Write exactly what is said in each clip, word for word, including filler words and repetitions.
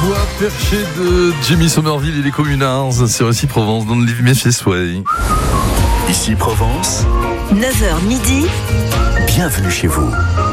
Toit perché de Jimmy Somerville et les Communards sur Ici Provence, dans le Live Me This Way. Ici Provence, neuf heures midi. Bienvenue chez vous.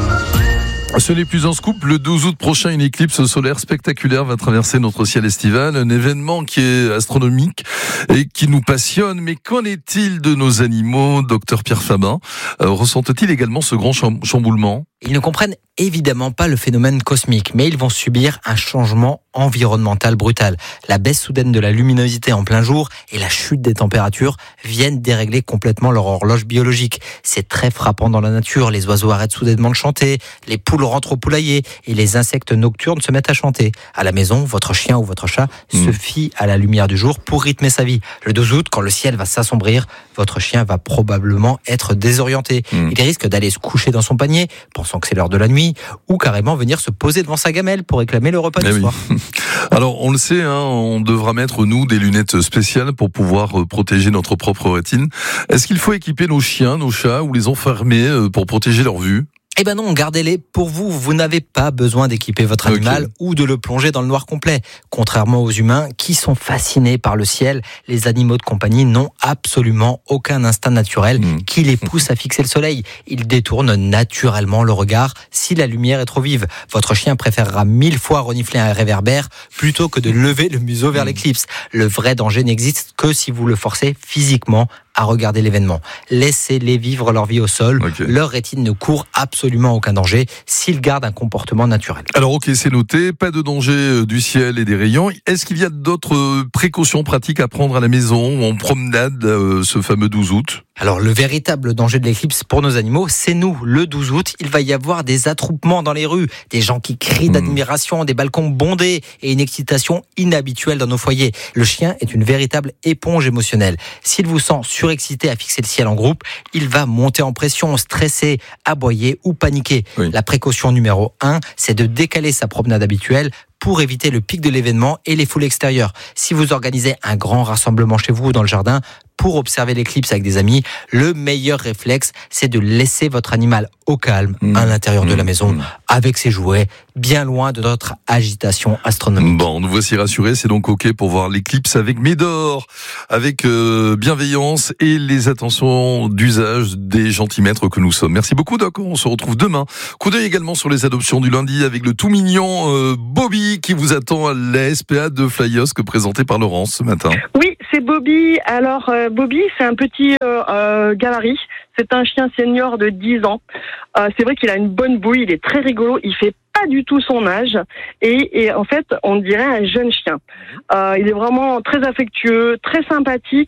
Ce n'est plus un scoop, le douze août prochain, une éclipse solaire spectaculaire va traverser notre ciel estival, un événement qui est astronomique et qui nous passionne. Mais qu'en est-il de nos animaux, docteur Pierre Fabin? euh, Ressentent-ils également ce grand chamboulement? Ils ne comprennent évidemment pas le phénomène cosmique, mais ils vont subir un changement environnemental brutal. La baisse soudaine de la luminosité en plein jour et la chute des températures viennent dérégler complètement leur horloge biologique. C'est très frappant dans la nature. Les oiseaux arrêtent soudainement de chanter, les poules rentrent au poulailler et les insectes nocturnes se mettent à chanter. À la maison, votre chien ou votre chat mmh. se fie à la lumière du jour pour rythmer sa vie. Le douze août, quand le ciel va s'assombrir, votre chien va probablement être désorienté. Mmh. Il risque d'aller se coucher dans son panier, pensant que c'est l'heure de la nuit, ou carrément venir se poser devant sa gamelle pour réclamer le repas eh du oui. soir. Alors, on le sait, hein, on devra mettre, nous, des lunettes spéciales pour pouvoir euh, protéger notre propre rétine. Est-ce qu'il faut équiper nos chiens, nos chats, ou les enfermer euh, pour protéger leur vue ? Eh ben non, gardez-les pour vous. Vous n'avez pas besoin d'équiper votre animal okay. ou de le plonger dans le noir complet. Contrairement aux humains qui sont fascinés par le ciel, les animaux de compagnie n'ont absolument aucun instinct naturel mmh. qui les pousse à fixer le soleil. Ils détournent naturellement le regard si la lumière est trop vive. Votre chien préférera mille fois renifler un réverbère plutôt que de lever le museau vers mmh. l'éclipse. Le vrai danger n'existe que si vous le forcez physiquement à regarder l'événement. Laissez-les vivre leur vie au sol. Okay. Leur rétine ne court absolument aucun danger s'ils gardent un comportement naturel. Alors ok, c'est noté. Pas de danger du ciel et des rayons. Est-ce qu'il y a d'autres précautions pratiques à prendre à la maison ou en promenade euh, ce fameux douze août ? Alors le véritable danger de l'éclipse pour nos animaux, c'est nous. Le douze août, il va y avoir des attroupements dans les rues, des gens qui crient d'admiration, des balcons bondés et une excitation inhabituelle dans nos foyers. Le chien est une véritable éponge émotionnelle. S'il vous sent surexcité à fixer le ciel en groupe, il va monter en pression, stresser, aboyer ou paniquer. Oui. La précaution numéro un, c'est de décaler sa promenade habituelle pour éviter le pic de l'événement et les foules extérieures. Si vous organisez un grand rassemblement chez vous ou dans le jardin pour observer l'éclipse avec des amis, le meilleur réflexe, c'est de laisser votre animal au calme mmh. à l'intérieur mmh. de la maison, mmh. avec ses jouets, bien loin de notre agitation astronomique. Bon, nous voici rassurés, c'est donc ok pour voir l'éclipse avec Médor, avec euh, bienveillance et les attentions d'usage des gentilmaîtres que nous sommes. Merci beaucoup Doc, on se retrouve demain. Coup d'œil également sur les adoptions du lundi avec le tout mignon euh, Bobby qui vous attend à la S P A de Flyosque présenté par Laurence ce matin. Oui, c'est Bobby. Alors euh, Bobby, c'est un petit euh, euh, gabarit. C'est un chien senior de dix ans. Euh, c'est vrai qu'il a une bonne bouille, il est très rigolo, il fait pas du tout son âge et, et en fait on dirait un jeune chien. Euh, il est vraiment très affectueux, très sympathique.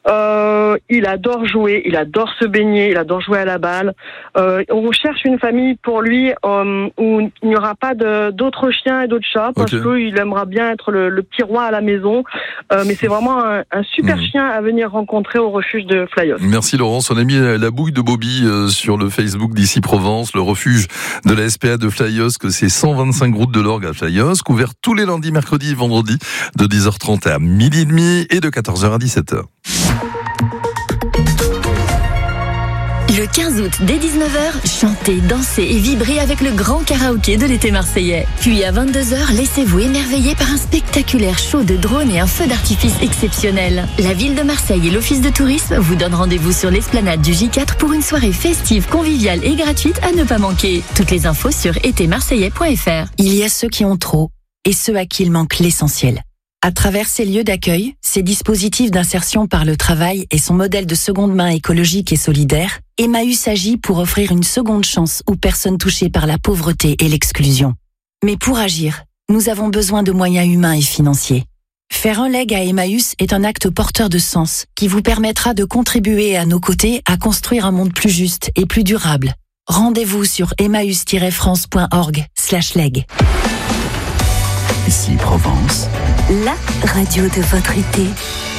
Euh, il adore jouer, il adore se baigner, il adore jouer à la balle. Euh, on cherche une famille pour lui euh, où il n'y aura pas de, d'autres chiens et d'autres chats parce okay. qu'il aimera bien être le, le petit roi à la maison. Euh, mais c'est vraiment un, un super mmh. chien à venir rencontrer au refuge de Flyosque. Merci Laurence, on a mis la bouille de Bobby euh, sur le Facebook d'Ici Provence, le refuge de la S P A de Flyosque. C'est cent vingt-cinq route de l'Orgue à Flyosque, ouvert tous les lundis, mercredis et vendredis de dix heures trente à midi et demi et de quatorze heures à dix-sept heures. Le quinze août, dès dix-neuf heures, chantez, dansez et vibrez avec le grand karaoké de l'été marseillais. Puis à vingt-deux heures, laissez-vous émerveiller par un spectaculaire show de drones et un feu d'artifice exceptionnel. La ville de Marseille et l'Office de tourisme vous donnent rendez-vous sur l'esplanade du J quatre pour une soirée festive, conviviale et gratuite à ne pas manquer. Toutes les infos sur été marseillais point f r. Il y a ceux qui ont trop et ceux à qui il manque l'essentiel. À travers ces lieux d'accueil, ces dispositifs d'insertion par le travail et son modèle de seconde main écologique et solidaire, Emmaüs agit pour offrir une seconde chance aux personnes touchées par la pauvreté et l'exclusion. Mais pour agir, nous avons besoin de moyens humains et financiers. Faire un leg à Emmaüs est un acte porteur de sens qui vous permettra de contribuer à nos côtés à construire un monde plus juste et plus durable. Rendez-vous sur emmaüs tiret france point org slash leg. Ici Provence, la radio de votre été.